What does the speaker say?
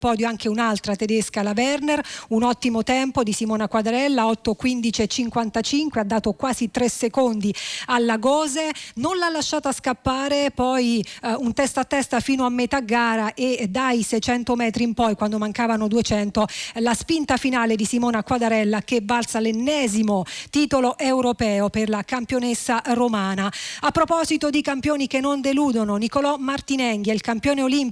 podio anche un'altra tedesca, la Werner, un ottimo tempo di Simona Quadarella, 8:15:55, ha dato quasi 3 secondi alla Gose, non l'ha lasciata scappare, poi un testa a testa fino a metà gara e dai 600 metri in poi, quando mancavano 200, la spinta finale di Simona Quadarella che valsa l'ennesimo titolo europeo per la campionessa romana. A proposito di campioni che non deludono, Nicolò Martinenghi è il campione olimpico